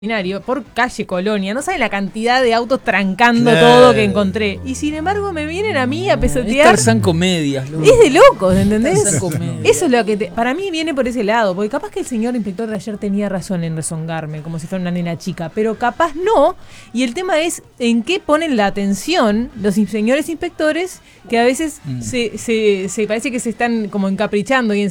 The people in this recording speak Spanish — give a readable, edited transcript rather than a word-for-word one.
por calle Colonia, no saben la cantidad de autos trancando todo que encontré. Y sin embargo me vienen a mí a pesotear. Es Tarzán Comedias, loco. Es de locos, ¿entendés? Tarzán Comedias. Eso es lo que para mí viene por ese lado, porque capaz que el señor inspector de ayer tenía razón en rezongarme, como si fuera una nena chica, pero capaz no. Y el tema es en qué ponen la atención los señores inspectores, que a veces se parece que se están como encaprichando y